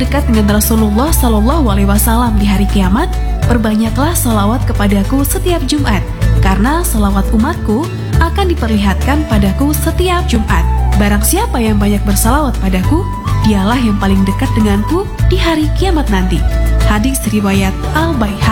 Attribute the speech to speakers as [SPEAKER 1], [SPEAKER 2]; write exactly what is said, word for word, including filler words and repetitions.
[SPEAKER 1] dekat dengan Rasulullah Shallallahu Alaihi Wasallam di hari kiamat, perbanyaklah salawat kepadaku setiap Jumat, karena salawat umatku akan diperlihatkan padaku setiap Jumat. Barang siapa yang banyak bersalawat padaku, dialah yang paling dekat denganku di hari kiamat nanti. Hadis riwayat Al-Baihaqi.